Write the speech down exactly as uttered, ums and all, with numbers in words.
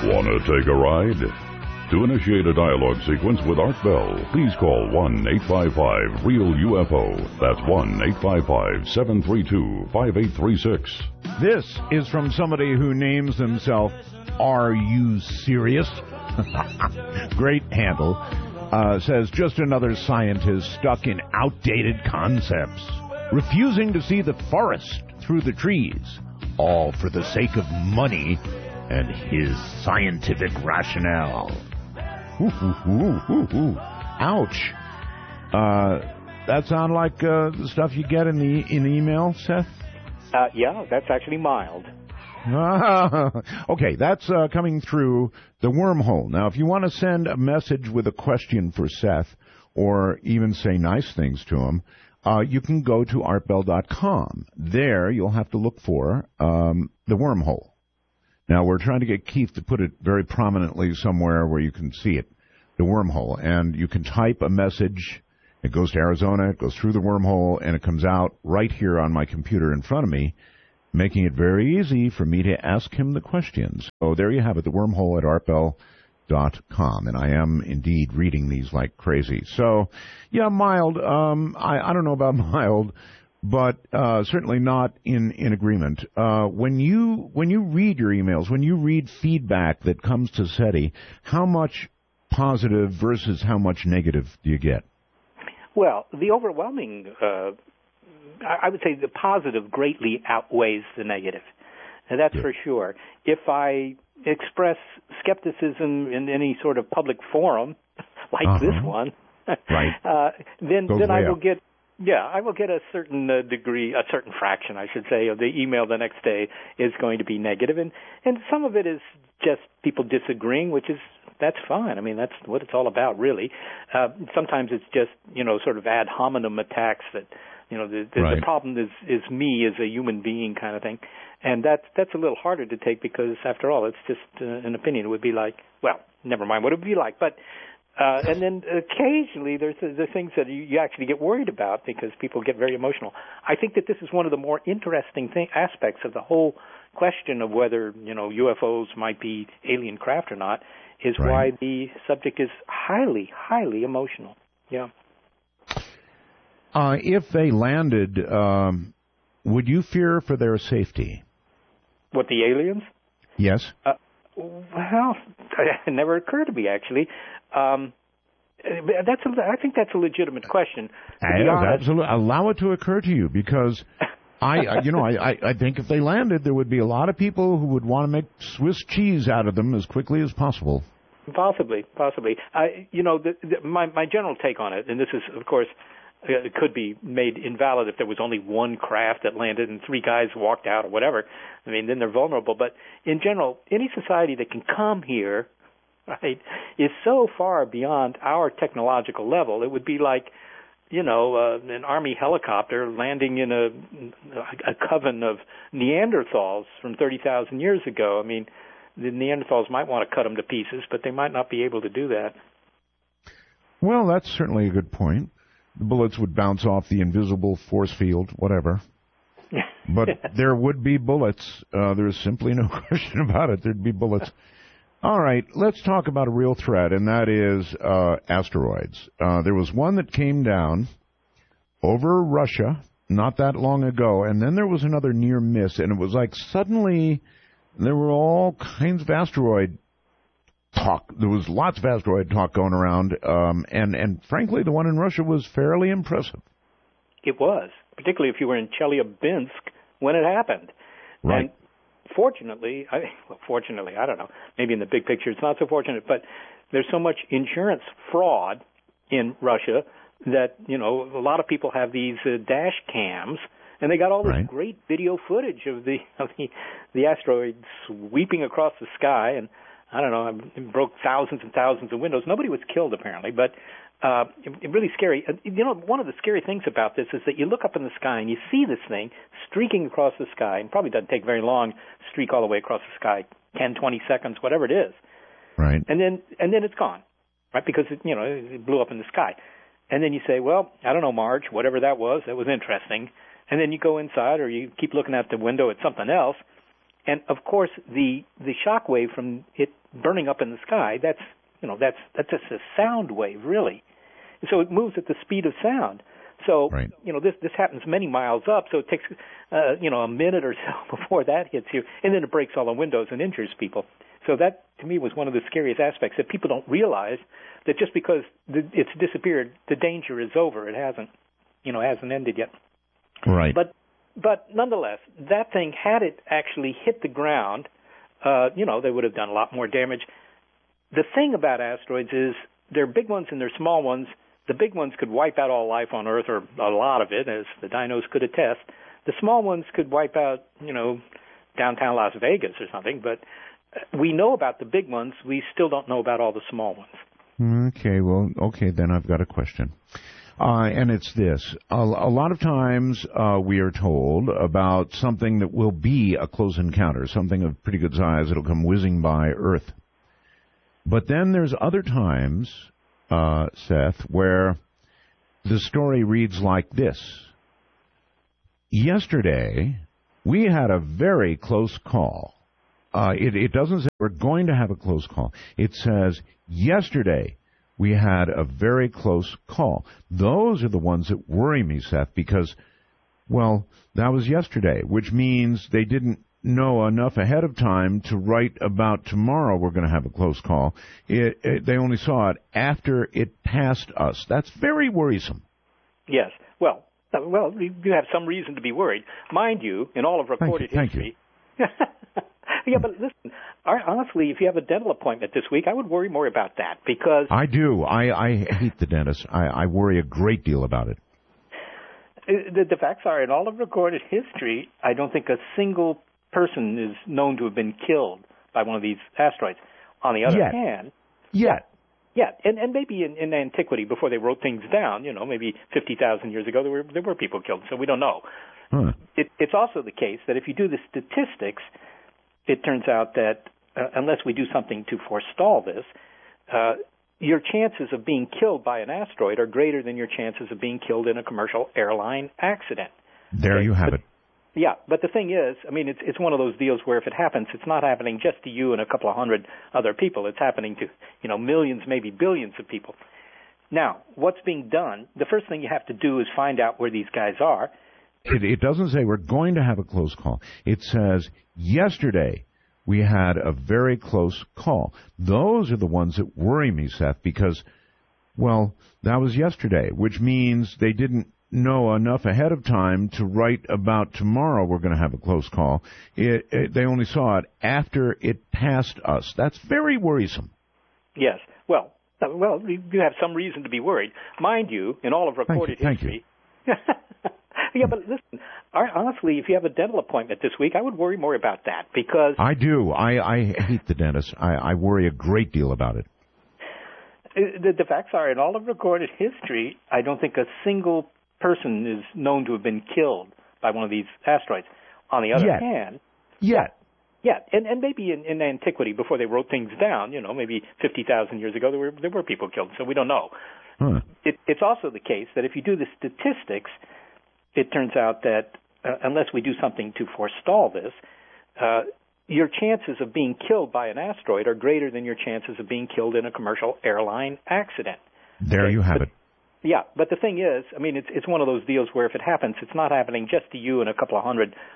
Wanna take a ride? To initiate a dialogue sequence with Art Bell, please call one eight five five real U F O. That's one eight five five, seven three two, five eight three six. This is from somebody who names themselves Are You Serious? Great handle. Uh, says, just another scientist stuck in outdated concepts, refusing to see the forest through the trees, all for the sake of money and his scientific rationale. Ooh, ooh, ooh, ooh, ooh. Ouch. Uh, that sound like uh, the stuff you get in the in the email, Seth? Uh, yeah, that's actually mild. Okay, that's uh, coming through the wormhole. Now, if you want to send a message with a question for Seth, or even say nice things to him, uh, you can go to art bell dot com. There, you'll have to look for um, the wormhole. Now, we're trying to get Keith to put it very prominently somewhere where you can see it, the wormhole. And you can type a message. It goes to Arizona, it goes through the wormhole, and it comes out right here on my computer in front of me, making it very easy for me to ask him the questions. So there you have it, the wormhole at art bell dot com. And I am indeed reading these like crazy. So, yeah, mild. Um, I, I don't know about mild, but uh, certainly not in, in agreement. Uh, when you when you read your emails, when you read feedback that comes to SETI, how much positive versus how much negative do you get? Well, the overwhelming, uh, I would say the positive greatly outweighs the negative. And that's yeah. for sure. If I express skepticism in any sort of public forum, like uh-huh. this one, right. uh, then, Goes then I will up. get... Yeah, I will get a certain uh, degree, a certain fraction, I should say, of the email the next day is going to be negative. And, and some of it is just people disagreeing, which is, that's fine. I mean, that's what it's all about, really. Uh, sometimes it's just, you know, sort of ad hominem attacks that, you know, the, the, right. the problem is, is me as a human being kind of thing. And that's, that's a little harder to take because, after all, it's just uh, an opinion. It would be like, well, never mind what it would be like, but... Uh, and then occasionally there's the things that you, you actually get worried about because people get very emotional. I think that this is one of the more interesting thing, aspects of the whole question of whether, you know, U F Os might be alien craft or not, is right. why the subject is highly, highly emotional. Yeah. Uh, if they landed, um, would you fear for their safety? What, the aliens? Yes. Uh, well, it never occurred to me, actually. Um, that's a, I think that's a legitimate question. Absolutely. Allow it to occur to you because I, you know, I, I think if they landed, there would be a lot of people who would want to make Swiss cheese out of them as quickly as possible. Possibly, possibly. I, you know, the, the, my my general take on it, and this is, of course, uh, it could be made invalid if there was only one craft that landed and three guys walked out or whatever. I mean, then they're vulnerable. But in general, any society that can come here, right, is so far beyond our technological level. It would be like, you know, uh, an Army helicopter landing in a, a coven of Neanderthals from thirty thousand years ago. I mean, the Neanderthals might want to cut them to pieces, but they might not be able to do that. Well, that's certainly a good point. The bullets would bounce off the invisible force field, whatever. But there would be bullets. Uh, there's simply no question about it. There'd be bullets. All right, let's talk about a real threat, and that is uh, asteroids. Uh, there was one that came down over Russia not that long ago, and then there was another near miss, and it was like suddenly there were all kinds of asteroid talk. There was lots of asteroid talk going around, um, and, and frankly, the one in Russia was fairly impressive. It was, particularly if you were in Chelyabinsk when it happened. Right. And fortunately, I, well, fortunately, I don't know, maybe in the big picture it's not so fortunate, but there's so much insurance fraud in Russia that, you know, a lot of people have these uh, dash cams, and they got all this right. great video footage of the, of the the asteroid sweeping across the sky, and I don't know, it broke thousands and thousands of windows. Nobody was killed, apparently, but uh, it, it really scary. You know, one of the scary things about this is that you look up in the sky and you see this thing streaking across the sky, and probably doesn't take very long to streak all the way across the sky, ten, twenty seconds, whatever it is. Right. And then and then it's gone, right, because, it, you know, it blew up in the sky. And then you say, well, I don't know, Marge, whatever that was, that was interesting. And then you go inside or you keep looking out the window at something else, And of course, the the shock wave from it burning up in the sky, that's you know that's that's just a sound wave, really. So it moves at the speed of sound. So right. you know this this happens many miles up. So it takes uh, you know a minute or so before that hits you, and then it breaks all the windows and injures people. So that to me was one of the scariest aspects, that people don't realize that just because the, it's disappeared, the danger is over. It hasn't you know hasn't ended yet. Right. But but nonetheless, that thing, had it actually hit the ground, uh, you know, they would have done a lot more damage. The thing about asteroids is they're big ones and they're small ones. The big ones could wipe out all life on Earth, or a lot of it, as the dinos could attest. The small ones could wipe out, you know, downtown Las Vegas or something. But we know about the big ones. We still don't know about all the small ones. Okay, well, okay, then I've got a question. Uh, and it's this. A, a lot of times uh, we are told about something that will be a close encounter, something of pretty good size that'll come whizzing by Earth. But then there's other times, uh, Seth, where the story reads like this. Yesterday, we had a very close call. Uh, it, it doesn't say we're going to have a close call. It says, yesterday, we had a very close call. Those are the ones that worry me, Seth, because, well, that was yesterday, which means they didn't know enough ahead of time to write about tomorrow we're going to have a close call. It, it, they only saw it after it passed us. That's very worrisome. Yes. Well, uh, well, you have some reason to be worried. Mind you, in all of recorded Thank you. history... Yeah, but listen, honestly, if you have a dental appointment this week, I would worry more about that, because... I do. I, I hate the dentist. I, I worry a great deal about it. The, the facts are, in all of recorded history, I don't think a single person is known to have been killed by one of these asteroids. On the other Yet. hand... Yet. Yeah, and, and maybe in, in antiquity, before they wrote things down, you know, maybe fifty thousand years ago, there were there were people killed, so we don't know. Huh. It, it's also the case that if you do the statistics, it turns out that uh, unless we do something to forestall this, uh, your chances of being killed by an asteroid are greater than your chances of being killed in a commercial airline accident. There okay? you have but, it. Yeah, but the thing is, I mean, it's it's one of those deals where if it happens, it's not happening just to you and a couple of hundred other people. It's happening to, you know, millions, maybe billions of people. Now, what's being done, the first thing you have to do is find out where these guys are. It, it doesn't say we're going to have a close call. It says, yesterday, we had a very close call. Those are the ones that worry me, Seth, because, well, that was yesterday, which means they didn't know enough ahead of time to write about tomorrow we're going to have a close call. It, it, they only saw it after it passed us. That's very worrisome. Yes. Well, uh, well, you have some reason to be worried. Mind you, in all of recorded Thank you. history... Yeah, but listen, honestly, if you have a dental appointment this week, I would worry more about that, because... I do. I, I hate the dentist. I, I worry a great deal about it. The, the facts are, in all of recorded history, I don't think a single person is known to have been killed by one of these asteroids. On the other Yet. hand... Yet. Yeah, and, and maybe in, in antiquity, before they wrote things down, you know, maybe fifty thousand years ago, there were there were people killed, so we don't know. Huh. It, it's also the case that if you do the statistics, it turns out that uh, unless we do something to forestall this, uh, your chances of being killed by an asteroid are greater than your chances of being killed in a commercial airline accident. There okay? you have but, it. Yeah, but the thing is, I mean, it's it's one of those deals where if it happens, it's not happening just to you and a couple of hundred